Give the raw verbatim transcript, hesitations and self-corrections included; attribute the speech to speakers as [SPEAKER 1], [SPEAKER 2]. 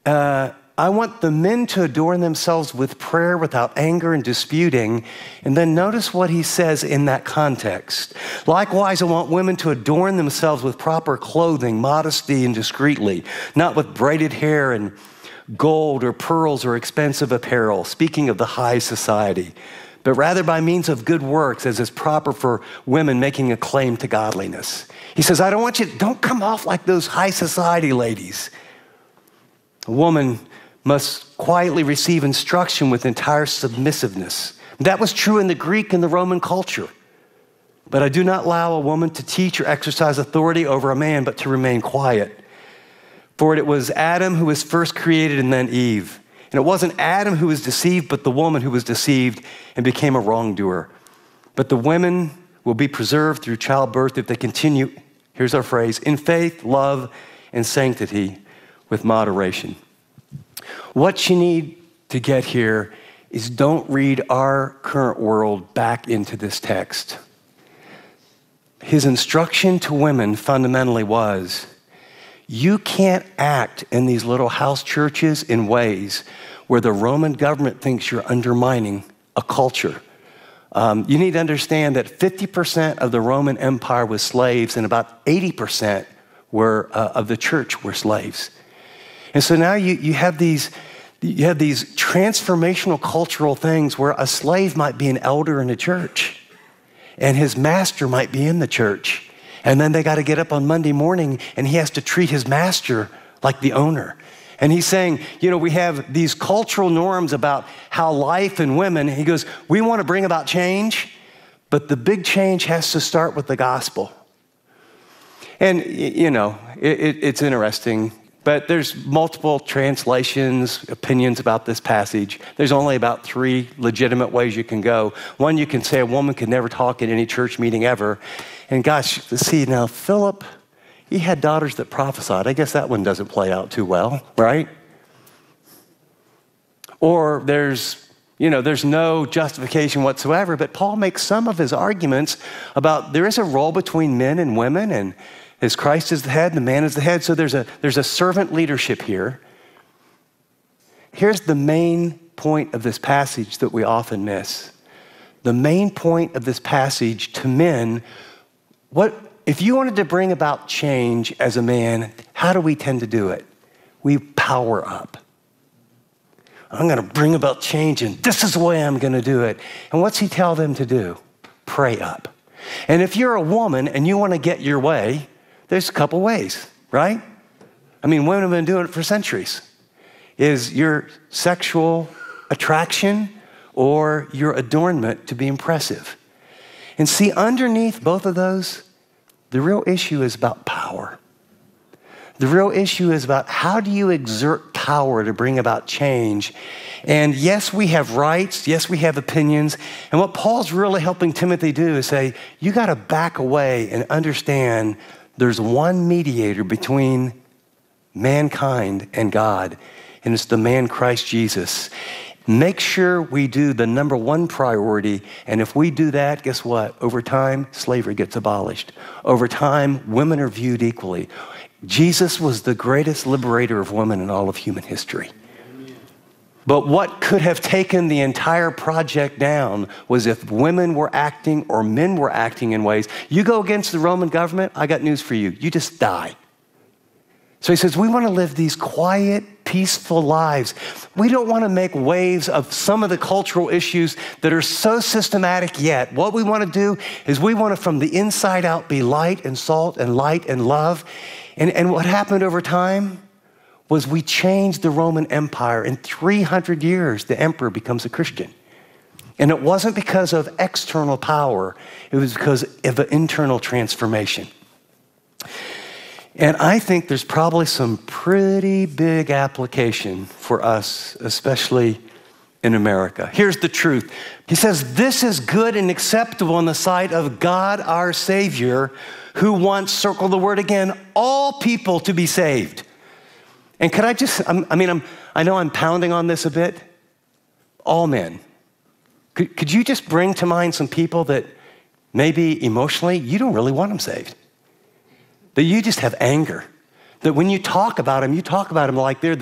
[SPEAKER 1] Uh, I want the men to adorn themselves with prayer without anger and disputing. And then notice what he says in that context. Likewise, I want women to adorn themselves with proper clothing, modesty and discreetly, not with braided hair and gold or pearls or expensive apparel, speaking of the high society, but rather by means of good works, as is proper for women making a claim to godliness. He says, I don't want you, don't come off like those high society ladies. A woman must quietly receive instruction with entire submissiveness. That was true in the Greek and the Roman culture. But I do not allow a woman to teach or exercise authority over a man, but to remain quiet. For it was Adam who was first created and then Eve. And it wasn't Adam who was deceived, but the woman who was deceived and became a wrongdoer. But the women will be preserved through childbirth if they continue, here's our phrase, in faith, love, and sanctity with moderation. What you need to get here is don't read our current world back into this text. His instruction to women fundamentally was, you can't act in these little house churches in ways where the Roman government thinks you're undermining a culture. Um, you need to understand that fifty percent of the Roman Empire was slaves and about eighty percent were, uh, of the church were slaves. And so now you, you have these you have these transformational cultural things where a slave might be an elder in a church and his master might be in the church. And then they got to get up on Monday morning and he has to treat his master like the owner. And he's saying, you know, we have these cultural norms about how life and women, he goes, we want to bring about change, but the big change has to start with the gospel. And, you know, it, it, it's interesting, but there's multiple translations, opinions about this passage. There's only about three legitimate ways you can go. One, you can say a woman could never talk at any church meeting ever. And gosh, see, now Philip, he had daughters that prophesied. I guess that one doesn't play out too well, right? Or there's, you know, there's no justification whatsoever, but Paul makes some of his arguments about there is a role between men and women, and as Christ is the head, the man is the head, so there's a, there's a servant leadership here. Here's the main point of this passage that we often miss. The main point of this passage to men, what if you wanted to bring about change as a man, how do we tend to do it? We power up. I'm going to bring about change, and this is the way I'm going to do it. And what's he tell them to do? Pray up. And if you're a woman and you want to get your way, there's a couple ways, right? I mean, women have been doing it for centuries. Is your sexual attraction or your adornment to be impressive? And see, underneath both of those, the real issue is about power. The real issue is about how do you exert power to bring about change? And yes, we have rights. Yes, we have opinions. And what Paul's really helping Timothy do is say, you got to back away and understand there's one mediator between mankind and God, and it's the man Christ Jesus. Make sure we do the number one priority, and if we do that, guess what? Over time, slavery gets abolished. Over time, women are viewed equally. Jesus was the greatest liberator of women in all of human history. But what could have taken the entire project down was if women were acting or men were acting in ways. You go against the Roman government, I got news for you. You just die. So he says, we want to live these quiet, peaceful lives. We don't want to make waves of some of the cultural issues that are so systematic yet. What we want to do is we want to, from the inside out, be light and salt and light and love. And, and what happened over time was we changed the Roman Empire. In three hundred years, the emperor becomes a Christian. And it wasn't because of external power. It was because of an internal transformation. And I think there's probably some pretty big application for us, especially in America. Here's the truth. He says, this is good and acceptable in the sight of God, our Savior, who wants, circle the word again, all people to be saved. And could I just, I mean, I'm, I know I'm pounding on this a bit. All men. Could, could you just bring to mind some people that maybe emotionally you don't really want them saved? That you just have anger. That when you talk about them, you talk about them like they're the